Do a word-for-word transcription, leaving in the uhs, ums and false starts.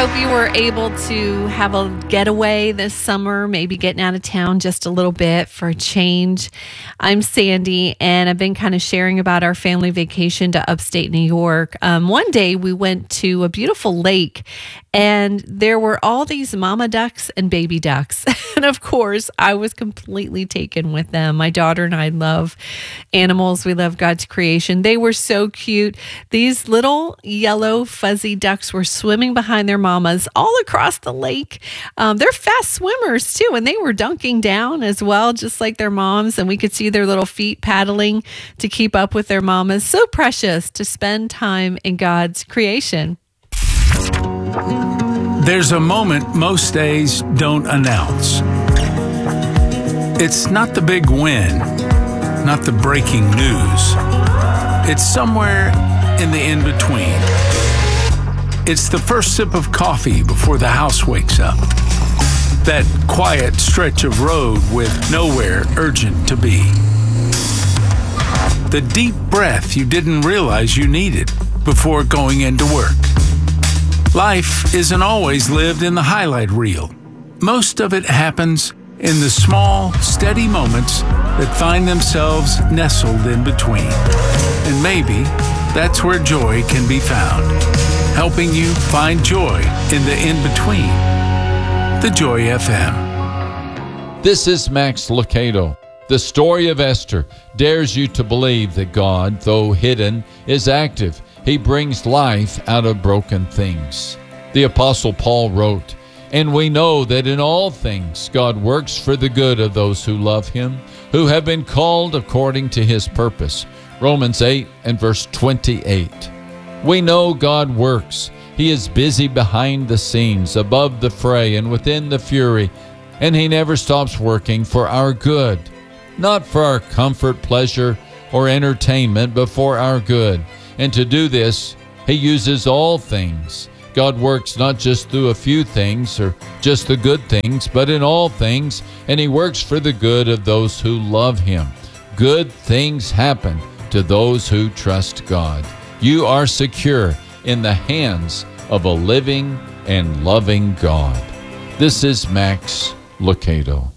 hope you were able to have a getaway this summer, maybe getting out of town just a little bit for a change. I'm Sandy, and I've been kind of sharing about our family vacation to upstate New York. Um, one day we went to a beautiful lake, and there were all these mama ducks and baby ducks. And of course, I was completely taken with them. My daughter and I love animals. We love God's creation. They were so cute. These little yellow fuzzy ducks were swimming behind their mamas all across the lake. Um, they're fast swimmers too, and they were dunking down as well, just like their moms. And we could see their little feet paddling to keep up with their mamas. So precious to spend time in God's creation. There's a moment most days don't announce. It's not the big win, not the breaking news. It's somewhere in the in-between. It's the first sip of coffee before the house wakes up. That quiet stretch of road with nowhere urgent to be. The deep breath you didn't realize you needed before going into work. Life isn't always lived in the highlight reel. Most of it happens in the small, steady moments that find themselves nestled in between. And maybe that's where joy can be found, helping you find joy in the in-between. The Joy F M. This is Max Lucado. The story of Esther dares you to believe that God, though hidden, is active. He brings life out of broken things. The Apostle Paul wrote, "And we know that in all things God works for the good of those who love him, who have been called according to his purpose." Romans eight and verse twenty-eight. We know God works. He is busy behind the scenes, above the fray and within the fury, and he never stops working for our good. Not for our comfort, pleasure, or entertainment, but for our good. And to do this, he uses all things. God works not just through a few things or just the good things, but in all things, and he works for the good of those who love him. Good things happen to those who trust God. You are secure in the hands of a living and loving God. This is Max Lucado.